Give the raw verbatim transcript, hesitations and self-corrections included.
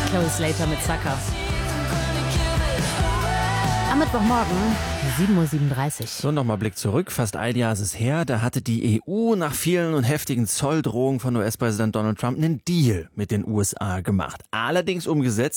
Chloe Slater mit Sucker. Am Mittwochmorgen, sieben Uhr siebenunddreißig. So, nochmal Blick zurück. Fast ein Jahr ist es her. Da hatte die E U nach vielen und heftigen Zolldrohungen von U S-Präsident Donald Trump einen Deal mit den U S A gemacht. Allerdings umgesetzt